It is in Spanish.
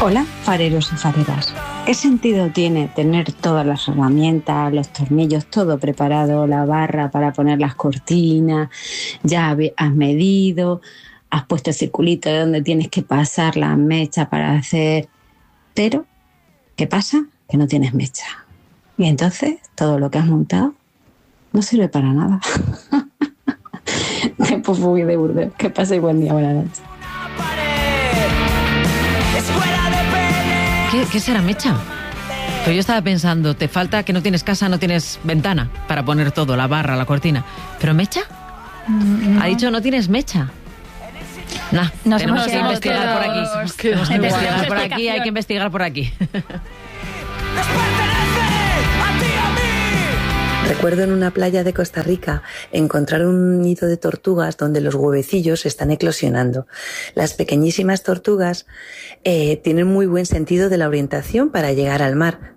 Hola, fareros y fareras. ¿Qué sentido tiene tener todas las herramientas, los tornillos, todo preparado, la barra para poner las cortinas, ya has medido, has puesto el circulito de donde tienes que pasar la mecha para hacer... Pero, ¿qué pasa? Que no tienes mecha. Y entonces todo lo que has montado no sirve para nada. De Popurrí de Burdeos. Que paséis buen día, buenas noches. ¿Qué será mecha? Pues yo estaba pensando, te falta que no tienes casa, no tienes ventana para poner todo, la barra, la cortina. ¿Pero mecha? No. Ha dicho no tienes mecha. Nah, tenemos que investigar por aquí. Tenemos que investigar por aquí, hay que investigar por aquí. Recuerdo en una playa de Costa Rica encontrar un nido de tortugas donde los huevecillos están eclosionando. Las pequeñísimas tortugas tienen muy buen sentido de la orientación para llegar al mar.